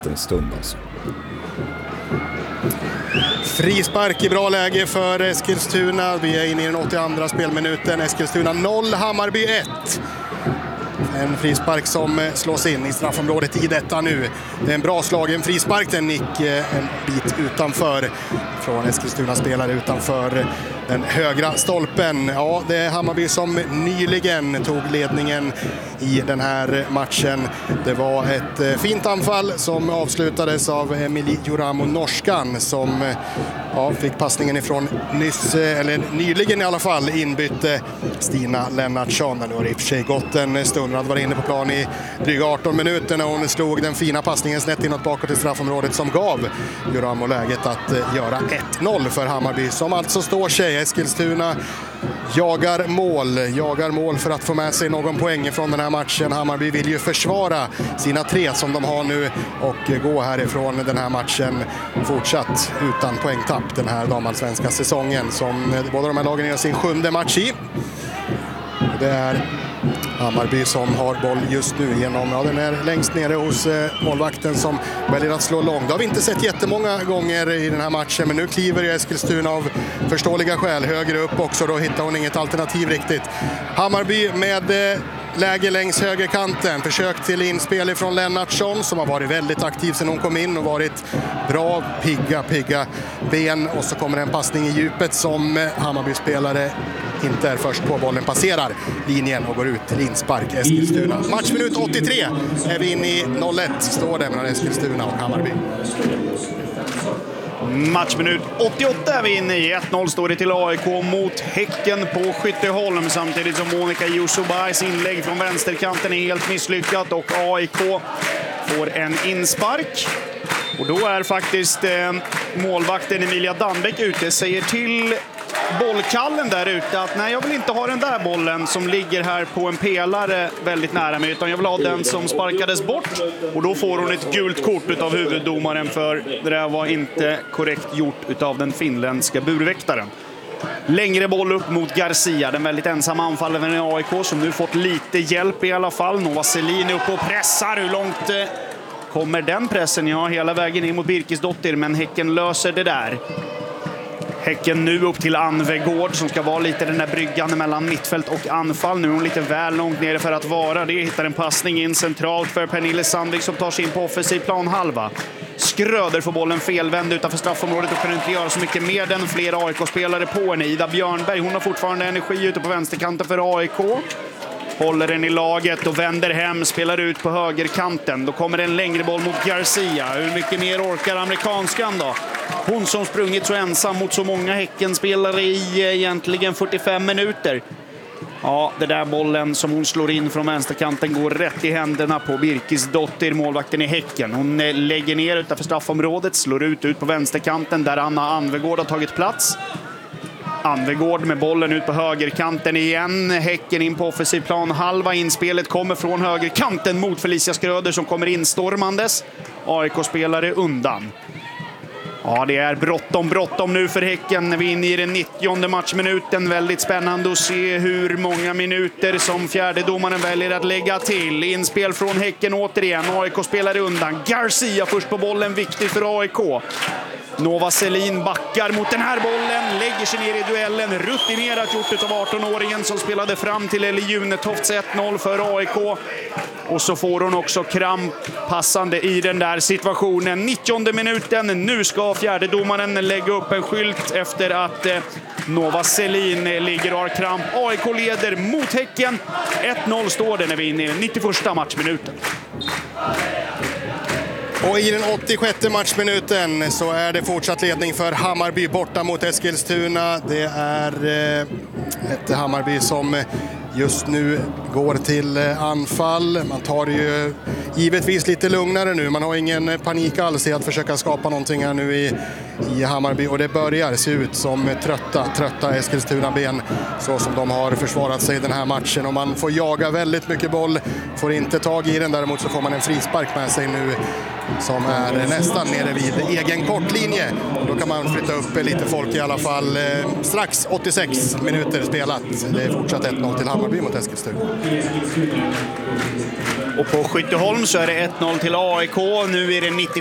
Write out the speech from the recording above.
en stund alltså. Frispark i bra läge för Eskilstuna. Vi är inne i den 82:a spelminuten. Eskilstuna 0, Hammarby 1. En frispark som slås in i straffområdet i detta nu. Det är en bra slagen frispark. Den gick en bit utanför från Eskilstuna spelare utanför den högra stolpen. Ja, det är Hammarby som nyligen tog ledningen i den här matchen. Det var ett fint anfall som avslutades av Emily Juramo, norskan, som fick passningen ifrån nyligen i alla fall inbytte Stina Lennartsson. Nu har det i och för sig gått en stund. Hon var inne på plan i dryga 18 minuter när hon slog den fina passningen snett inåt bakåt i straffområdet som gav Juramo läget att göra 1-0 för Hammarby, som alltså står sig. Eskilstuna jagar mål för att få med sig någon poäng från den här matchen. Hammarby vill ju försvara sina 3 som de har nu och gå härifrån den här matchen fortsatt utan poängtapp den här damallsvenska säsongen, som båda de här lagen gör sin 7:e match i. Det är Hammarby som har boll just nu den är längst nere hos målvakten som väljer att slå långt. Det har vi inte sett jättemånga gånger i den här matchen, men nu kliver Eskilstuna av förståeliga skäl högre upp också. Då hittar hon inget alternativ riktigt. Hammarby med läge längs högerkanten. Försök till inspel från Lennartsson som har varit väldigt aktiv sedan hon kom in och varit bra, pigga ben. Och så kommer en passning i djupet som Hammarby-spelare inte är först på. Bollen passerar linjen och går ut till inspark Eskilstuna. Matchminut 83 är vi inne i 0-1. Står det mellan Eskilstuna och Hammarby. Matchminut 88 är vi inne i. 1-0 står det till AIK mot Häcken på Skytteholm, samtidigt som Monica Jusubais inlägg från vänsterkanten är helt misslyckat och AIK får en inspark. Och då är faktiskt målvakten Emilia Danbeck ute, säger till bollkallen där ute att nej, jag vill inte ha den där bollen som ligger här på en pelare väldigt nära mig, utan jag vill ha den som sparkades bort. Och då får hon ett gult kort av huvuddomaren, för det där var inte korrekt gjort av den finländska burväktaren. Längre boll upp mot Garcia, den väldigt ensamma anfallaren i AIK som nu fått lite hjälp i alla fall. Nova Selin upp och pressar. Hur långt kommer den pressen? Ja, hela vägen in mot Birkisdottir, men Häcken löser det där. Häcken nu upp till Anvegård som ska vara lite den där bryggan mellan mittfält och anfall. Nu är hon lite väl långt nere för att vara det. Hittar en passning in centralt för Pernille Sandvik som tar sig in på offensiv plan halva. Skröder får bollen felvänd utanför straffområdet och kan inte göra så mycket mer den. Fler AIK-spelare på henne. Ida Björnberg, hon har fortfarande energi ute på vänsterkanten för AIK. Håller den i laget och vänder hem, spelar ut på högerkanten. Då kommer en längre boll mot Garcia. Hur mycket mer orkar amerikanskan då? Hon som sprungit så ensam mot så många Häckenspelare i egentligen 45 minuter. Ja, det där bollen som hon slår in från vänsterkanten går rätt i händerna på Birkisdottir, målvakten i Häcken. Hon lägger ner utanför straffområdet, slår ut på vänsterkanten där Anna Anvegård har tagit plats. Anvegård med bollen ut på högerkanten igen. Häcken in på offensiv plan halva. Inspelet kommer från högerkanten mot Felicia Skröder som kommer instormandes. AIK-spelare undan. Ja, det är bråttom nu för Häcken. Vi är inne i den 90:e matchminuten. Väldigt spännande att se hur många minuter som fjärdedomaren väljer att lägga till. Inspel från Häcken återigen. AIK-spelare undan. Garcia först på bollen, viktigt för AIK. Nova Selin backar mot den här bollen, lägger sig ner i duellen. Rutinerat gjort av 18-åringen som spelade fram till Eli Junetofts 1-0 för AIK. Och så får hon också kramp passande i den där situationen. 90:e minuten, nu ska fjärdedomaren lägga upp en skylt efter att Nova Selin ligger och har kramp. AIK leder mot Häcken. 1-0 står det när vi är inne i den 91:a matchminuten. Och i den 86:e matchminuten så är det fortsatt ledning för Hammarby borta mot Eskilstuna. Det är ett Hammarby som just nu går till anfall. Man tar det ju givetvis lite lugnare nu. Man har ingen panik alls i att försöka skapa någonting här nu i Hammarby. Och det börjar se ut som trötta Eskilstuna-ben så som de har försvarat sig i den här matchen. Och man får jaga väldigt mycket boll, får inte tag i den. Däremot så får man en frispark med sig nu som är nästan nere vid egen kortlinje. Då kan man flytta upp lite folk i alla fall. Strax 86 minuter spelat. Det är fortsatt 1-0 till Hammarby mot Eskilstuna. Och på Skytteholm så är det 1-0 till AIK. Nu är det